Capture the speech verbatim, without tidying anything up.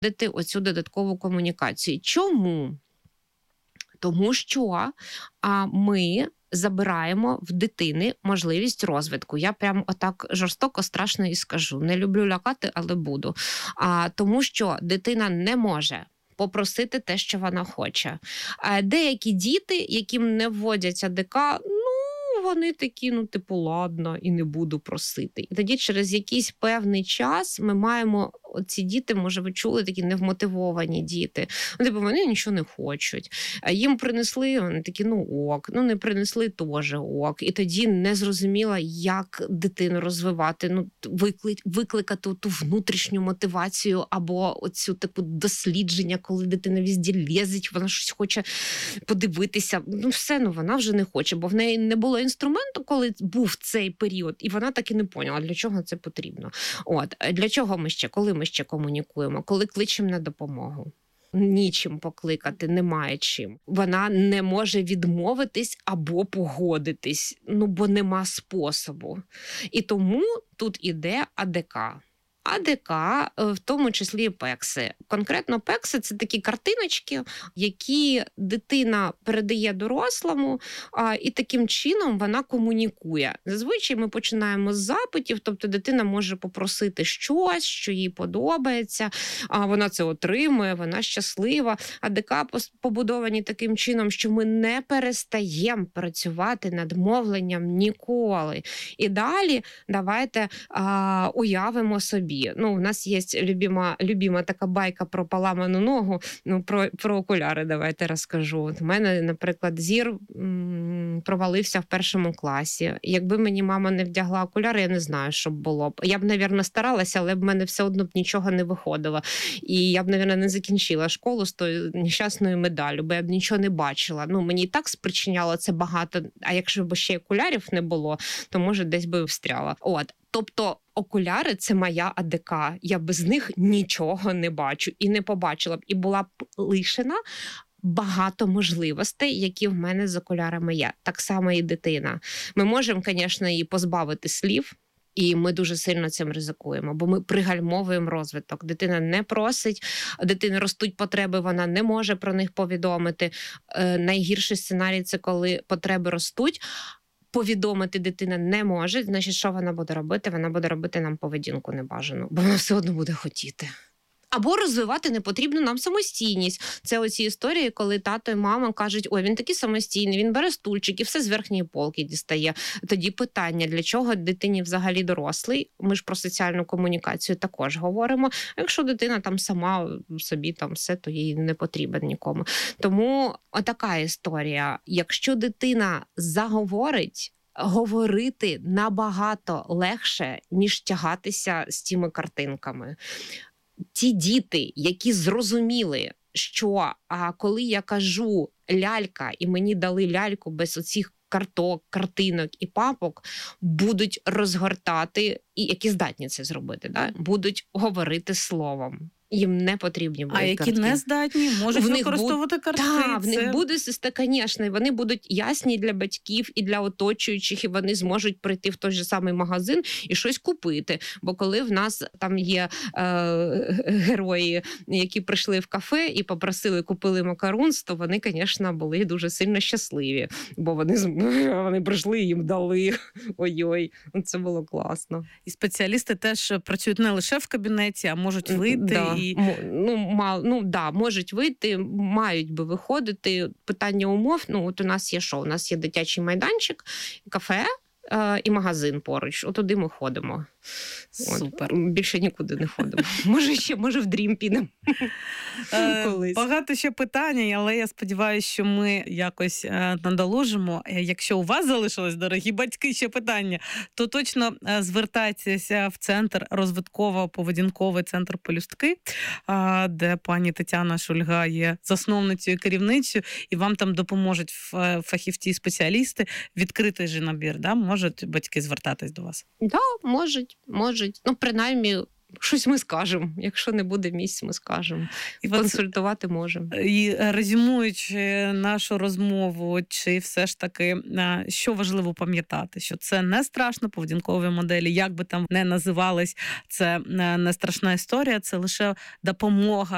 дати оцю додаткову комунікацію. Чому? Тому що а, ми забираємо в дитини можливість розвитку. Я прям отак жорстоко, страшно і скажу. Не люблю лякати, але буду. А, тому що дитина не може попросити те, що вона хоче. А деякі діти, яким не вводять АДК, ну, вони такі, ну, типу, ладно, і не буду просити. І тоді через якийсь певний час ми маємо, ці діти, може, ви чули, такі невмотивовані діти. Ну, типу, вони нічого не хочуть. А їм принесли, вони такі, ну, ок. Ну, не принесли, теж ок. І тоді не зрозуміла, як дитину розвивати, ну, викли... викликати ту внутрішню мотивацію або оцю таку дослідження, коли дитина везде лізить, вона щось хоче подивитися. Ну, все, ну, вона вже не хоче, бо в неї не було інструменту, коли був цей період, і вона так і не поняла, для чого це потрібно. От, для чого ми ще, коли ми ще комунікуємо, коли кличемо на допомогу. Нічим покликати, немає чим. Вона не може відмовитись або погодитись, ну, бо нема способу. І тому тут іде АДК. АДК, в тому числі пекси. Конкретно пекси – це такі картиночки, які дитина передає дорослому, а, і таким чином вона комунікує. Зазвичай ми починаємо з запитів, тобто дитина може попросити щось, що їй подобається, а вона це отримує, вона щаслива. АДК побудовані таким чином, що ми не перестаємо працювати над мовленням ніколи. І далі давайте а, уявимо собі. Ну, у нас є любима, любима така байка про поламану ногу, ну, про, про окуляри давайте розкажу. От у мене, наприклад, зір м, провалився в першому класі. Якби мені мама не вдягла окуляри, я не знаю, що б було б. Я б, мабуть, старалася, але в мене все одно б нічого не виходило. І я б, мабуть, не закінчила школу з тою нещасною медаллю, бо я б нічого не бачила. Ну, мені і так спричиняло це багато, а якщо б ще окулярів не було, то, може, десь би встряла. От. Тобто окуляри – це моя АДК. Я без них нічого не бачу і не побачила б. І була б лишена багато можливостей, які в мене з окулярами є. Так само і дитина. Ми можемо, звісно, її позбавити слів, і ми дуже сильно цим ризикуємо, бо ми пригальмовуємо розвиток. Дитина не просить, дитини ростуть потреби, вона не може про них повідомити. Е, найгірший сценарій – це коли потреби ростуть, повідомити дитина не може, значить, що вона буде робити? Вона буде робити нам поведінку небажану, бо вона все одно буде хотіти. Або розвивати непотрібну нам самостійність. Це оці історії, коли тато і мама кажуть, ой, він такий самостійний, він бере стульчик і все з верхньої полки дістає. Тоді питання, для чого дитині взагалі дорослий? Ми ж про соціальну комунікацію також говоримо. А якщо дитина там сама собі там все, то їй не потрібен нікому. Тому отака історія. Якщо дитина заговорить, говорити набагато легше, ніж тягатися з тими картинками. Ті діти, які зрозуміли, що а коли я кажу лялька, і мені дали ляльку без оцих карток, картинок і папок, будуть розгортати, і які здатні це зробити, да? Будуть говорити словом. Їм не потрібні будуть А які картки. Не здатні, можуть використовувати буд... картки. Так, це... в них буде, звісно, вони будуть ясні для батьків і для оточуючих, і вони зможуть прийти в той же самий магазин і щось купити. Бо коли в нас там є е, герої, які прийшли в кафе і попросили, купили макарунс, то вони, звісно, були дуже сильно щасливі. Бо вони, вони прийшли і їм дали. Ой-ой, це було класно. І спеціалісти теж працюють не лише в кабінеті, а можуть вийти. Да. І... Ну, мал, ну, да, можуть вийти, мають би виходити. Питання умов, ну, от у нас є що? У нас є дитячий майданчик, кафе е, і магазин поруч. От туди ми ходимо. Супер. От, більше нікуди не ходимо. Може, ще, може, в Дрім підемо. Е, багато ще питань, але я сподіваюся, що ми якось е, надолужимо. Якщо у вас залишилось, дорогі батьки, ще питання, то точно е, звертайтеся в центр розвитково-поведінковий центр «Пелюстки», е, де пані Тетяна Шульга є засновницею і керівницею, і вам там допоможуть фахівці-спеціалісти. Відкритий же набір, да? Можуть батьки звертатись до вас? Так, да, можуть, можуть. Ну, принаймні, щось ми скажемо. Якщо не буде місць, ми скажемо. І консультувати вас... можемо. І резюмуючи нашу розмову, чи все ж таки, що важливо пам'ятати? Що це не страшно, поведінкові моделі, як би там не називались, це не страшна історія, це лише допомога